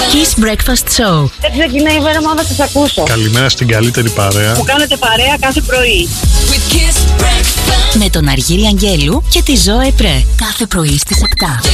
Kiss Breakfast Show. Δεν ξεκινάει η μέρα μόνο να σας ακούσω. Καλημέρα στην καλύτερη παρέα. Μου κάνετε παρέα κάθε πρωί. Με τον Αργύρη Αγγέλου και τη Ζωέ Πρέ. Κάθε πρωί στις 7.